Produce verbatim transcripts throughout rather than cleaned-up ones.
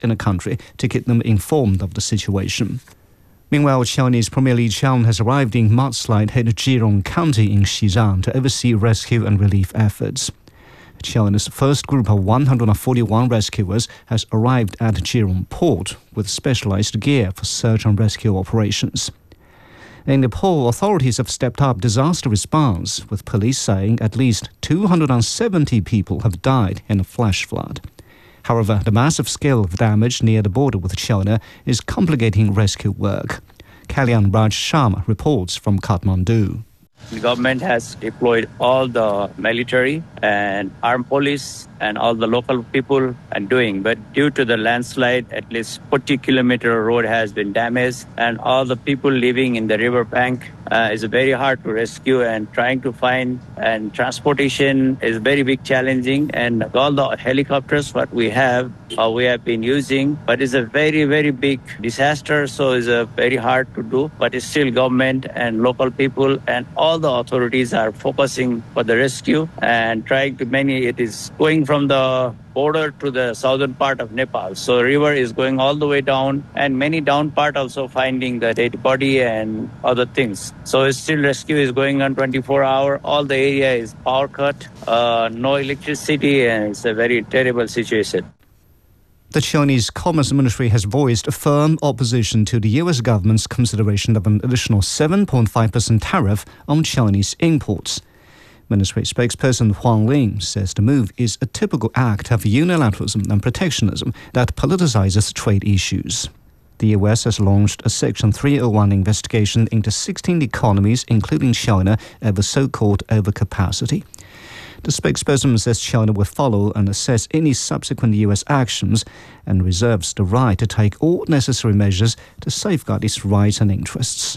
in the country to keep them informed of the situation. Meanwhile, Chinese Premier Li Qiang has arrived in mudslide-hit Zhirong County in Xizang to oversee rescue and relief efforts. China's first group of one hundred forty-one rescuers has arrived at Zhirong Port with specialized gear for search and rescue operations. In Nepal, authorities have stepped up disaster response, with police saying at least two hundred seventy people have died in a flash flood. However, the massive scale of damage near the border with China is complicating rescue work. Kalyan Raj Sharma reports from Kathmandu. The government has deployed all the military and armed police and all the local people and doing. But due to the landslide, at least forty kilometer road has been damaged, and all the people living in the river bank uh, is very hard to rescue, and trying to find and transportation is very big challenging. And all the helicopters what we have, uh, we have been using, but it's a very, very big disaster. So it's a very hard to do, but it's still government and local people and all the authorities are focusing for the rescue and trying to many, it is going from the border to the southern part of Nepal. So river is going all the way down, and many down part also finding the dead body and other things. So it's still rescue is going on twenty-four hour. All the area is power cut, uh, no electricity, and it's a very terrible situation. The Chinese Commerce Ministry has voiced firm opposition to the U S government's consideration of an additional seven point five percent tariff on Chinese imports. Ministry spokesperson Huang Ling says the move is a typical act of unilateralism and protectionism that politicizes trade issues. The U S has launched a Section three oh one investigation into sixteen economies, including China, over so-called overcapacity. The spokesperson says China will follow and assess any subsequent U S actions and reserves the right to take all necessary measures to safeguard its rights and interests.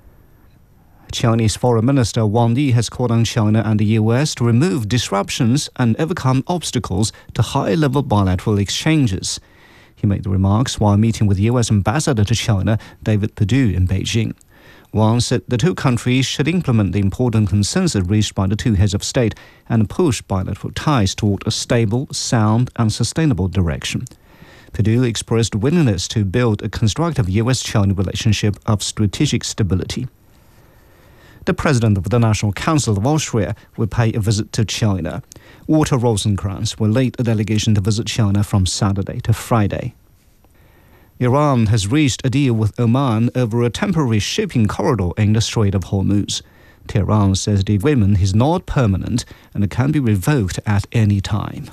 Chinese Foreign Minister Wang Yi has called on China and the U S to remove disruptions and overcome obstacles to high-level bilateral exchanges. He made the remarks while meeting with U S Ambassador to China, David Perdue, in Beijing. Wang said the two countries should implement the important consensus reached by the two heads of state and push bilateral ties toward a stable, sound, and sustainable direction. Perdue expressed willingness to build a constructive U S-China relationship of strategic stability. The president of the National Council of Austria will pay a visit to China. Walter Rosenkranz will lead a delegation to visit China from Saturday to Friday. Iran has reached a deal with Oman over a temporary shipping corridor in the Strait of Hormuz. Tehran says the agreement is not permanent and can be revoked at any time.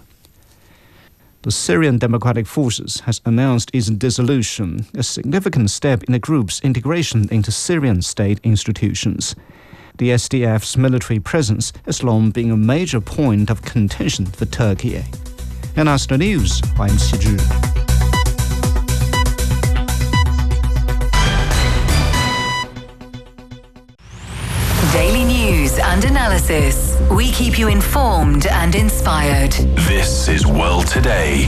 The Syrian Democratic Forces has announced its dissolution, a significant step in the group's integration into Syrian state institutions. The S D F's military presence has long been a major point of contention for Turkey. And as the news, I'm Xi Zhi. Daily news and analysis. We keep you informed and inspired. This is World Today.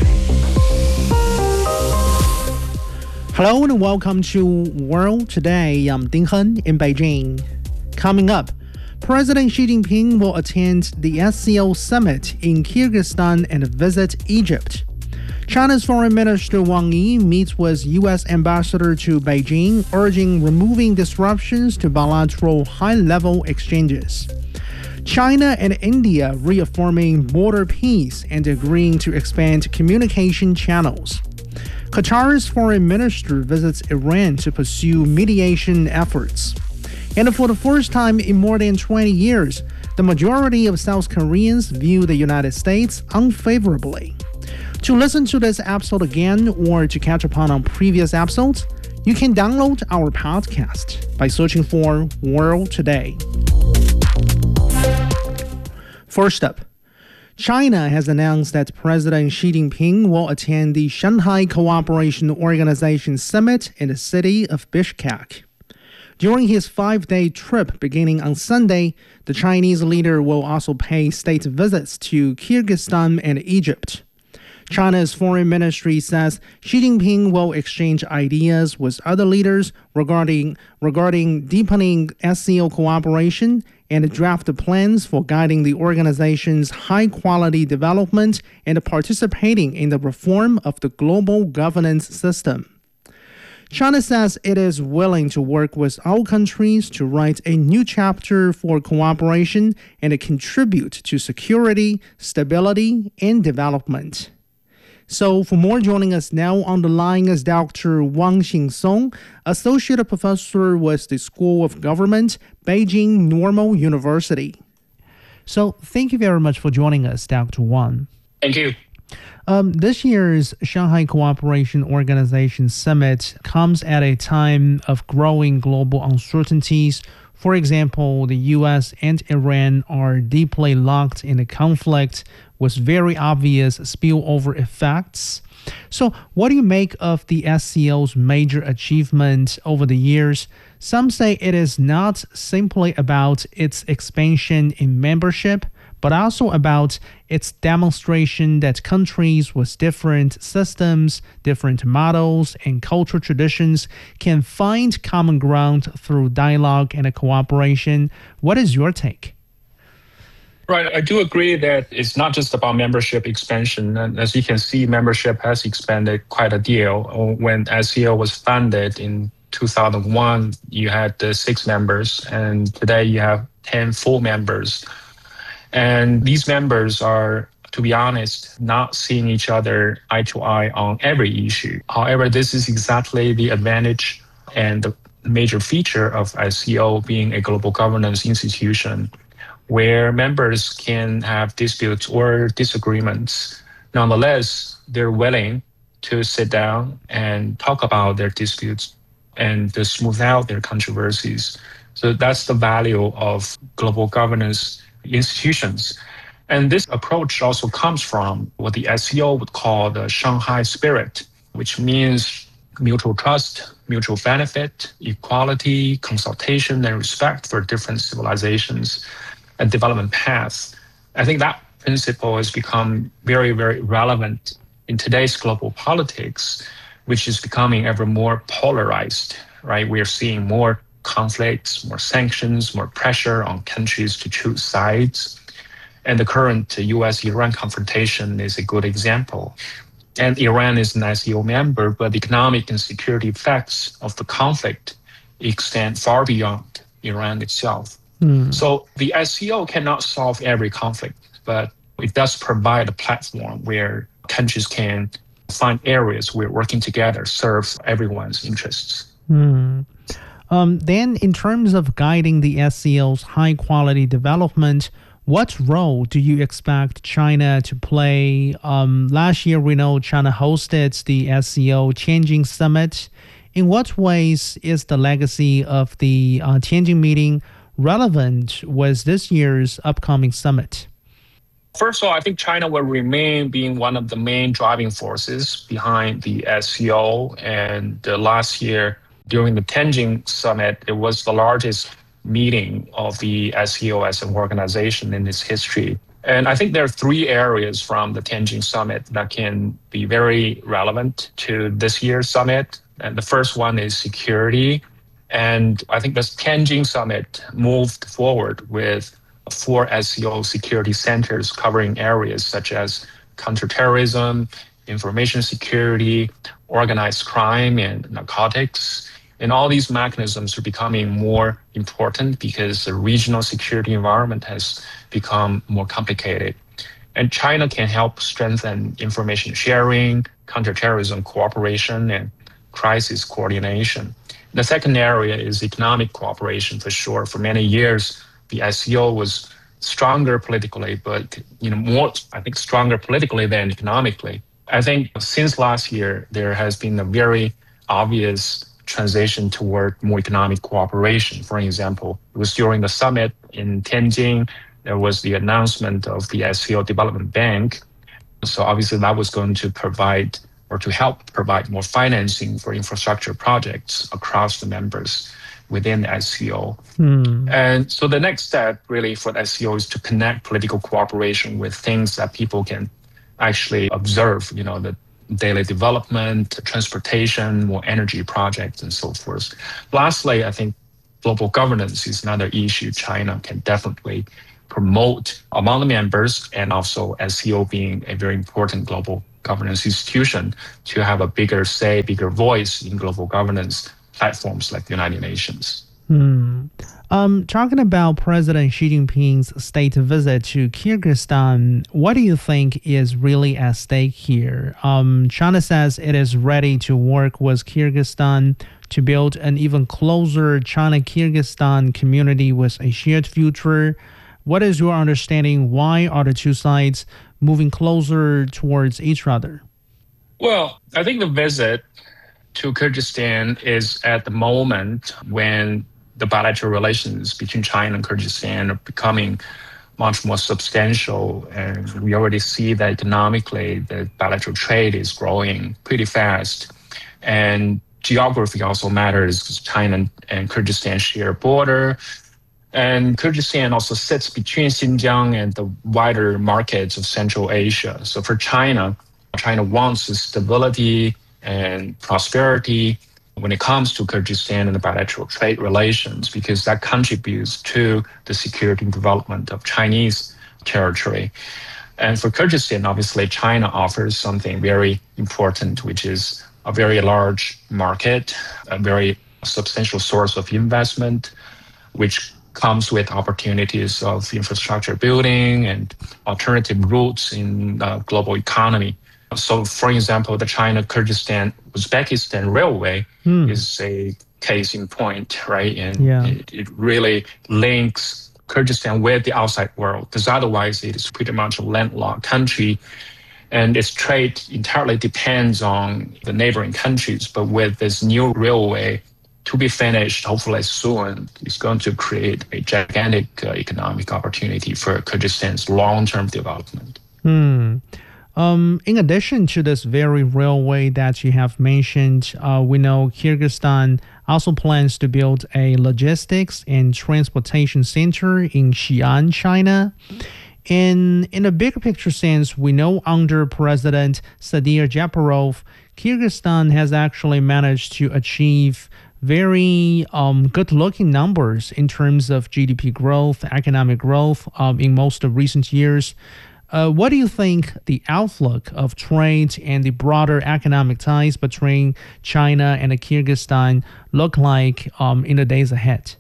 Hello and welcome to World Today. I'm Ding Hen in Beijing. Coming up, President Xi Jinping will attend the S C O summit in Kyrgyzstan and visit Egypt. China's Foreign Minister Wang Yi meets with U S Ambassador to Beijing, urging removing disruptions to bilateral high-level exchanges. China and India reaffirming border peace and agreeing to expand communication channels. Qatar's foreign minister visits Iran to pursue mediation efforts. And for the first time in more than twenty years, the majority of South Koreans view the United States unfavorably. To listen to this episode again or to catch up on previous episodes, you can download our podcast by searching for World Today. First up, China has announced that President Xi Jinping will attend the Shanghai Cooperation Organization Summit in the city of Bishkek. During his five-day trip beginning on Sunday, the Chinese leader will also pay state visits to Kyrgyzstan and Egypt. China's foreign ministry says Xi Jinping will exchange ideas with other leaders regarding, regarding deepening S C O cooperation and draft plans for guiding the organization's high-quality development and participating in the reform of the global governance system. China says it is willing to work with all countries to write a new chapter for cooperation and contribute to security, stability, and development. So for more, joining us now on the line is Doctor Wang Xingsong, Associate Professor with the School of Government, Beijing Normal University. So thank you very much for joining us, Doctor Wang. Thank you. Um, this year's Shanghai Cooperation Organization Summit comes at a time of growing global uncertainties. For example, the U S and Iran are deeply locked in a conflict with very obvious spillover effects. So what do you make of the S C O's major achievement over the years? Some say it is not simply about its expansion in membership, but also about its demonstration that countries with different systems, different models, and cultural traditions can find common ground through dialogue and cooperation. What is your take? Right, I do agree that it's not just about membership expansion. And as you can see, membership has expanded quite a deal. When S C O was founded in two thousand one, you had uh, six members, and today you have ten full members. And these members are, to be honest, not seeing each other eye to eye on every issue. However, this is exactly the advantage and the major feature of S C O being a global governance institution, where members can have disputes or disagreements. Nonetheless, they're willing to sit down and talk about their disputes and to smooth out their controversies. So that's the value of global governance institutions. And this approach also comes from what the S C O would call the Shanghai spirit, which means mutual trust, mutual benefit, equality, consultation, and respect for different civilizations and development paths. I think that principle has become very, very relevant in today's global politics, which is becoming ever more polarized, right? We are seeing more conflicts, more sanctions, more pressure on countries to choose sides. And the current U S Iran confrontation is a good example. And Iran is an S C O member, but the economic and security effects of the conflict extend far beyond Iran itself. Mm. So the S C O cannot solve every conflict, but it does provide a platform where countries can find areas where working together serves everyone's interests. Mm. Um, then, in terms of guiding the S C O's high-quality development, what role do you expect China to play? Um, last year, we know China hosted the S C O Tianjin Summit. In what ways is the legacy of the uh, Tianjin meeting relevant with this year's upcoming summit? First of all, I think China will remain being one of the main driving forces behind the S C O. And uh, last year, during the Tianjin summit, it was the largest meeting of the S C O as an organization in its history. And I think there are three areas from the Tianjin summit that can be very relevant to this year's summit. And the first one is security. And I think this Tianjin summit moved forward with four S C O security centers covering areas such as counterterrorism, information security, organized crime, and narcotics. And all these mechanisms are becoming more important because the regional security environment has become more complicated. And China can help strengthen information sharing, counterterrorism cooperation, and crisis coordination. The second area is economic cooperation, for sure. For many years, the S C O was stronger politically, but you know, more, I think, stronger politically than economically. I think since last year, there has been a very obvious transition toward more economic cooperation. For example, it was during the summit in Tianjin, there was the announcement of the S C O Development Bank. So obviously that was going to provide or to help provide more financing for infrastructure projects across the members within the S C O. Hmm. And so the next step really for the S C O is to connect political cooperation with things that people can actually observe, you know, the daily development, transportation, more energy projects, and so forth. Lastly, I think global governance is another issue China can definitely promote among the members, and also S C O being a very important global governance institution to have a bigger say, bigger voice in global governance platforms like the United Nations. Hmm. Um, talking about President Xi Jinping's state visit to Kyrgyzstan, what do you think is really at stake here? Um, China says it is ready to work with Kyrgyzstan to build an even closer China-Kyrgyzstan community with a shared future. What is your understanding? Why are the two sides moving closer towards each other? Well, I think the visit to Kyrgyzstan is at the moment when the bilateral relations between China and Kyrgyzstan are becoming much more substantial. And we already see that economically, the bilateral trade is growing pretty fast. And geography also matters because China and Kyrgyzstan share a border. And Kyrgyzstan also sits between Xinjiang and the wider markets of Central Asia. So for China, China wants stability and prosperity when it comes to Kyrgyzstan and the bilateral trade relations, because that contributes to the security and development of Chinese territory. And for Kyrgyzstan, obviously, China offers something very important, which is a very large market, a very substantial source of investment, which comes with opportunities of infrastructure building and alternative routes in the global economy. So, for example, the China-Kyrgyzstan-Uzbekistan Railway hmm. is a case in point, right? And yeah. it, it really links Kyrgyzstan with the outside world, because otherwise it is pretty much a landlocked country, and its trade entirely depends on the neighboring countries. But with this new railway to be finished, hopefully soon, it's going to create a gigantic uh, economic opportunity for Kyrgyzstan's long-term development. Hmm. Um, in addition to this very railway that you have mentioned, uh, we know Kyrgyzstan also plans to build a logistics and transportation center in Xi'an, China. In, in a bigger picture sense, we know under President Sadir Japarov, Kyrgyzstan has actually managed to achieve very um, good-looking numbers in terms of G D P growth, economic growth um, in most of recent years. Uh, what do you think the outlook of trade and the broader economic ties between China and Kyrgyzstan look like um, in the days ahead?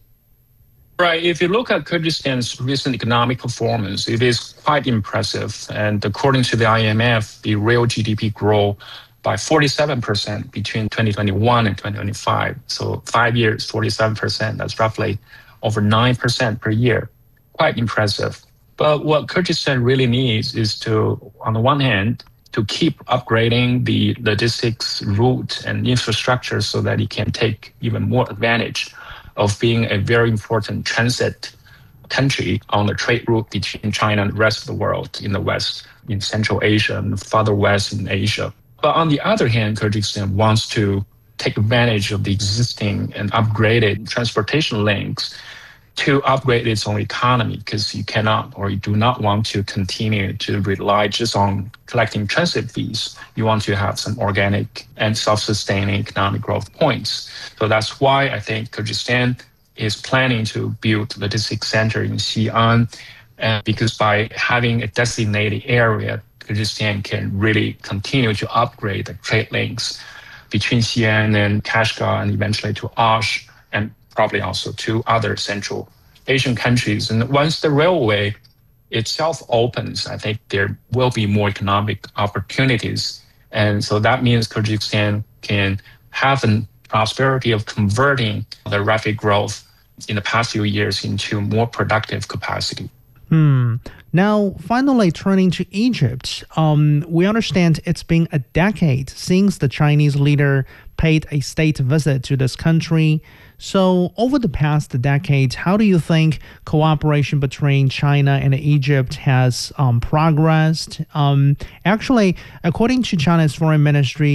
Right. If you look at Kyrgyzstan's recent economic performance, it is quite impressive. And according to the I M F, the real G D P grew by forty-seven percent between twenty twenty-one and twenty twenty-five. So five years, forty-seven percent. That's roughly over nine percent per year. Quite impressive. But what Kyrgyzstan really needs is to, on the one hand, to keep upgrading the logistics route and infrastructure so that it can take even more advantage of being a very important transit country on the trade route between China and the rest of the world in the West, in Central Asia and farther west in Asia. But on the other hand, Kyrgyzstan wants to take advantage of the existing and upgraded transportation links to upgrade its own economy, because you cannot or you do not want to continue to rely just on collecting transit fees. You want to have some organic and self-sustaining economic growth points. So that's why I think Kyrgyzstan is planning to build a logistics center in Xi'an, and because by having a designated area, Kyrgyzstan can really continue to upgrade the trade links between Xi'an and Kashgar and eventually to Osh, and probably also to other Central Asian countries. And once the railway itself opens, I think there will be more economic opportunities. And so that means Kyrgyzstan can have a prosperity of converting the rapid growth in the past few years into more productive capacity. Hmm. Now, finally, turning to Egypt, um, we understand it's been a decade since the Chinese leader paid a state visit to this country. So, over the past decade, how do you think cooperation between China and Egypt has um, progressed? Um, actually, according to China's foreign ministry,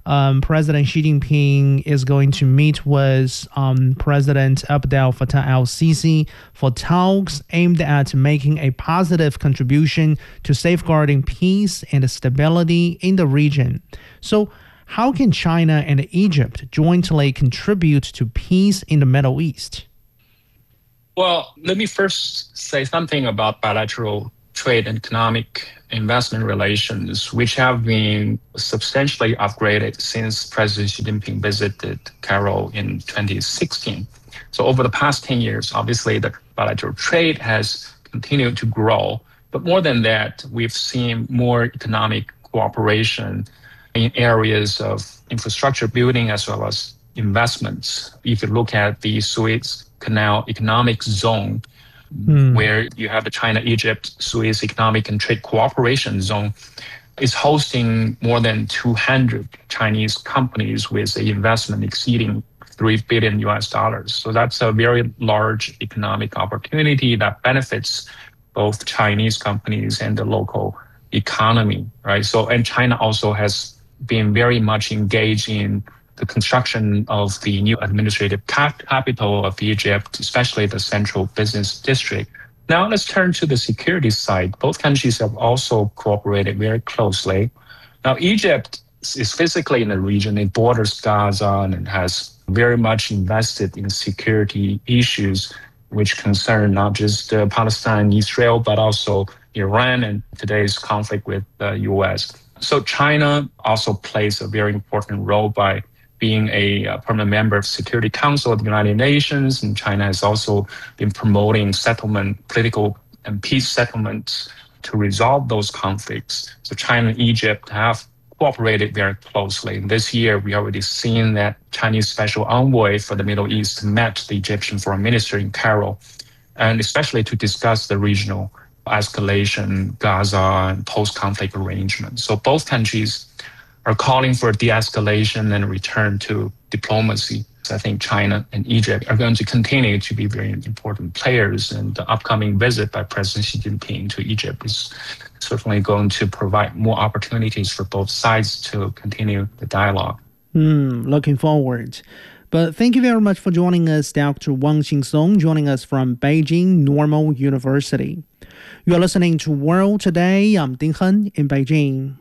um, President Xi Jinping is going to meet with um, President Abdel Fattah el-Sisi for talks aimed at making a positive contribution to safeguarding peace and stability in the region. So, how can China and Egypt jointly contribute to peace in the Middle East? Well, let me first say something about bilateral trade and economic investment relations, which have been substantially upgraded since President Xi Jinping visited Cairo in twenty sixteen. So over the past ten years, obviously the bilateral trade has continued to grow. But more than that, we've seen more economic cooperation in areas of infrastructure building as well as investments. If you look at the Suez Canal Economic Zone, mm. where you have the China-Egypt Suez Economic and Trade Cooperation Zone, is hosting more than two hundred Chinese companies with an investment exceeding three billion U S dollars. So that's a very large economic opportunity that benefits both Chinese companies and the local economy, right? So, and China also has been very much engaged in the construction of the new administrative cap- capital of Egypt, especially the central business district. Now let's turn to the security side. Both countries have also cooperated very closely. Now Egypt is physically in the region. It borders Gaza and has very much invested in security issues which concern not just uh, Palestine and Israel, but also Iran and today's conflict with the U S. So China also plays a very important role by being a uh, permanent member of Security Council of the United Nations, and China has also been promoting settlement, political and peace settlements to resolve those conflicts. So China and Egypt have cooperated very closely. And this year, we already seen that Chinese special envoy for the Middle East met the Egyptian foreign minister in Cairo, and especially to discuss the regional escalation, Gaza, and post-conflict arrangements. So both countries are calling for de-escalation and return to diplomacy. So I think China and Egypt are going to continue to be very important players, and the upcoming visit by President Xi Jinping to Egypt is certainly going to provide more opportunities for both sides to continue the dialogue. Hmm, looking forward. But thank you very much for joining us, Doctor Wang Xingsong, joining us from Beijing Normal University. You are listening to World Today. I'm Ding Hen in Beijing.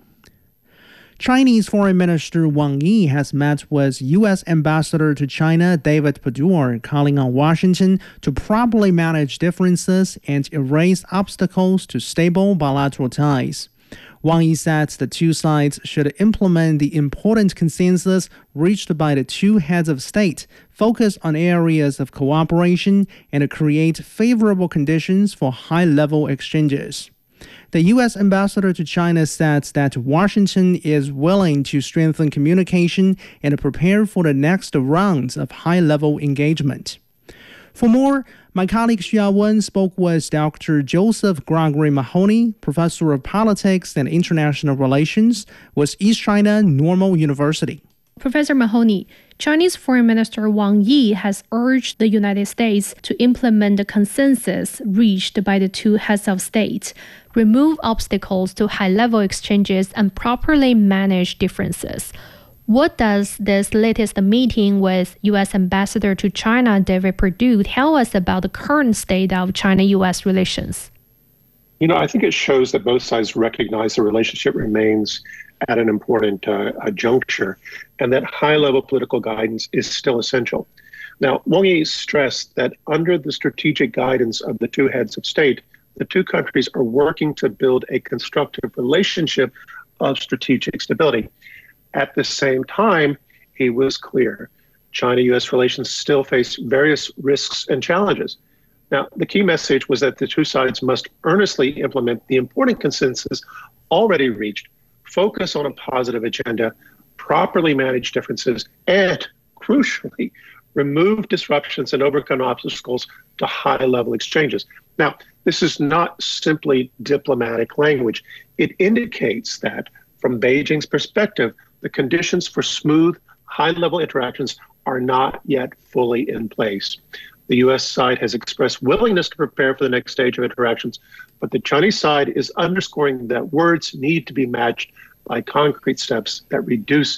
Chinese Foreign Minister Wang Yi has met with U S Ambassador to China David Perdue, calling on Washington to properly manage differences and erase obstacles to stable bilateral ties. Wang Yi said the two sides should implement the important consensus reached by the two heads of state, focus on areas of cooperation, and create favorable conditions for high-level exchanges. The U S ambassador to China said that Washington is willing to strengthen communication and prepare for the next rounds of high-level engagement. For more, my colleague Xia Wen spoke with Doctor Joseph Gregory Mahoney, professor of politics and international relations with East China Normal University. Professor Mahoney, Chinese Foreign Minister Wang Yi has urged the United States to implement the consensus reached by the two heads of state, remove obstacles to high-level exchanges, and properly manage differences. What does this latest meeting with U S Ambassador to China, David Perdue, tell us about the current state of China-U S relations? You know, I think it shows that both sides recognize the relationship remains at an important uh, a juncture, and that high-level political guidance is still essential. Now, Wang Yi stressed that under the strategic guidance of the two heads of state, the two countries are working to build a constructive relationship of strategic stability. At the same time, he was clear, China-U S relations still face various risks and challenges. Now, the key message was that the two sides must earnestly implement the important consensus already reached, focus on a positive agenda, properly manage differences, and, crucially, remove disruptions and overcome obstacles to high-level exchanges. Now, this is not simply diplomatic language. It indicates that, from Beijing's perspective, the conditions for smooth, high-level interactions are not yet fully in place. The U S side has expressed willingness to prepare for the next stage of interactions, but the Chinese side is underscoring that words need to be matched by concrete steps that reduce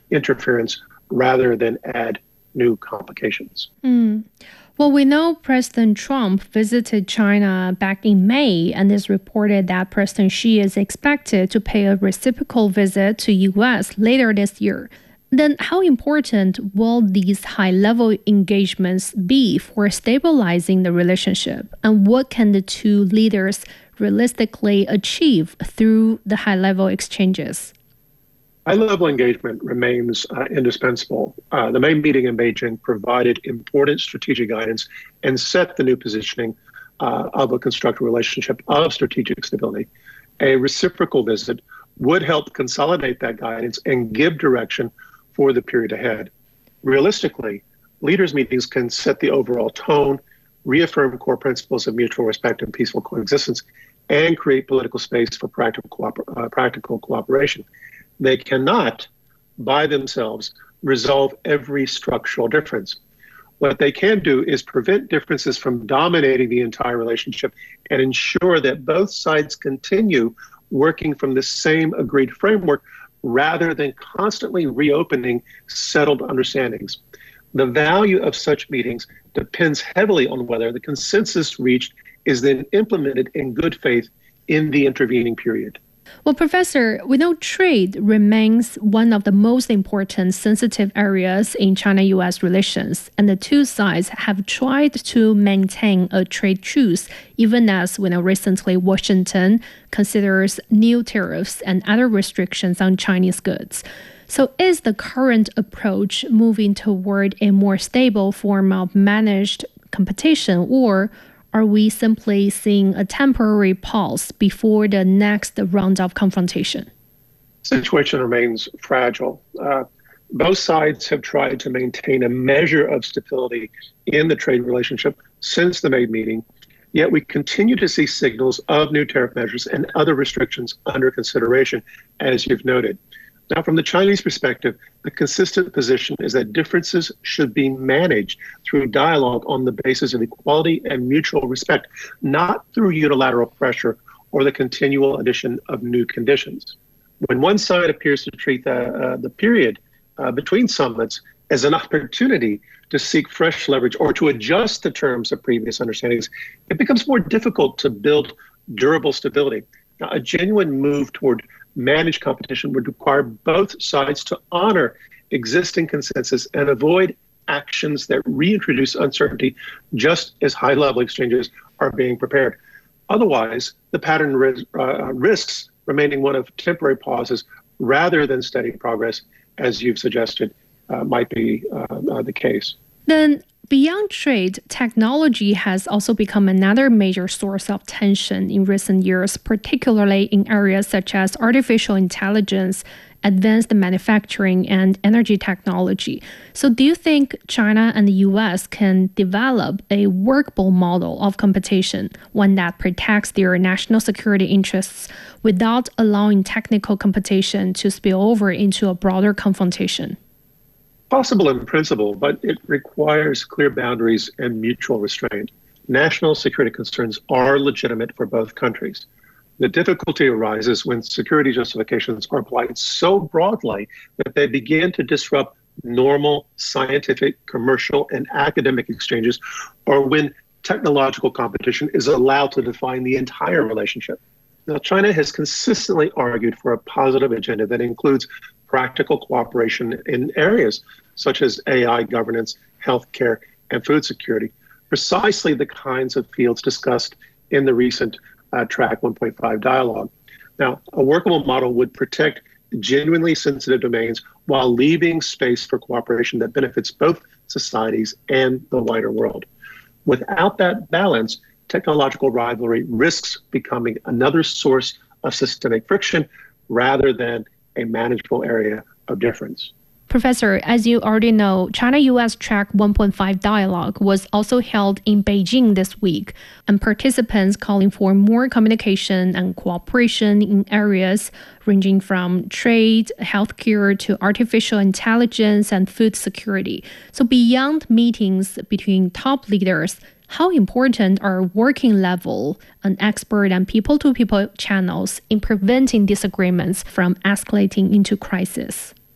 interference rather than add new complications. Mm. Well, we know President Trump visited China back in May, and it's reported that President Xi is expected to pay a reciprocal visit to U S later this year. Then how important will these high-level engagements be for stabilizing the relationship? And what can the two leaders realistically achieve through the high-level exchanges? High-level engagement remains uh, indispensable. Uh, the May meeting in Beijing provided important strategic guidance and set the new positioning uh, of a constructive relationship of strategic stability. A reciprocal visit would help consolidate that guidance and give direction for the period ahead. Realistically, leaders' meetings can set the overall tone, reaffirm core principles of mutual respect and peaceful coexistence, and create political space for practical, cooper- uh, practical cooperation. They cannot, by themselves, resolve every structural difference. What they can do is prevent differences from dominating the entire relationship and ensure that both sides continue working from the same agreed framework rather than constantly reopening settled understandings. The value of such meetings depends heavily on whether the consensus reached is then implemented in good faith in the intervening period. Well, Professor, we know trade remains one of the most important sensitive areas in China-U S relations, and the two sides have tried to maintain a trade truce, even as we know recently Washington considers new tariffs and other restrictions on Chinese goods. So is the current approach moving toward a more stable form of managed competition, or are we simply seeing a temporary pause before the next round of confrontation? The situation remains fragile. Uh, both sides have tried to maintain a measure of stability in the trade relationship since the May meeting, yet we continue to see signals of new tariff measures and other restrictions under consideration, as you've noted. Now, from the Chinese perspective, the consistent position is that differences should be managed through dialogue on the basis of equality and mutual respect, not through unilateral pressure or the continual addition of new conditions. When one side appears to treat the, uh, the period uh, between summits as an opportunity to seek fresh leverage or to adjust the terms of previous understandings, it becomes more difficult to build durable stability. Now, a genuine move toward managed competition would require both sides to honor existing consensus and avoid actions that reintroduce uncertainty just as high-level exchanges are being prepared. Otherwise, the pattern ris- uh, risks remaining one of temporary pauses rather than steady progress, as you've suggested uh, might be uh, uh, the case. Then, beyond trade, technology has also become another major source of tension in recent years, particularly in areas such as artificial intelligence, advanced manufacturing, and energy technology. So do you think China and the U S can develop a workable model of competition, one that protects their national security interests without allowing technical competition to spill over into a broader confrontation? Possible in principle, but it requires clear boundaries and mutual restraint. National security concerns are legitimate for both countries. The difficulty arises when security justifications are applied so broadly that they begin to disrupt normal scientific, commercial, and academic exchanges, or when technological competition is allowed to define the entire relationship. Now, China has consistently argued for a positive agenda that includes practical cooperation in areas such as A I governance, healthcare, and food security, precisely the kinds of fields discussed in the recent uh, Track one point five dialogue. Now, a workable model would protect genuinely sensitive domains while leaving space for cooperation that benefits both societies and the wider world. Without that balance, technological rivalry risks becoming another source of systemic friction rather than a manageable area of difference. Professor, as you already know, China-U S Track one point five dialogue was also held in Beijing this week, and participants calling for more communication and cooperation in areas ranging from trade, healthcare, to artificial intelligence and food security. So beyond meetings between top leaders, how important are working level and expert and people-to-people channels in preventing disagreements from escalating into crisis?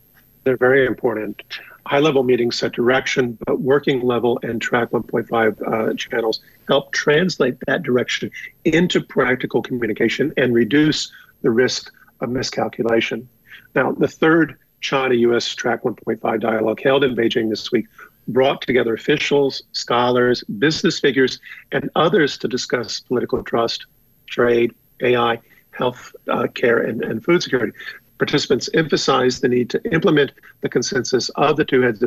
They're very important. High-level meetings set direction, but working level and track one point five uh, channels help translate that direction into practical communication and reduce the risk of miscalculation. Now, the third China-U S track one point five dialogue held in Beijing this week brought together officials, scholars, business figures, and others to discuss political trust, trade, A I, health uh, care, and, and food security. Participants emphasized the need to implement the consensus of the two heads of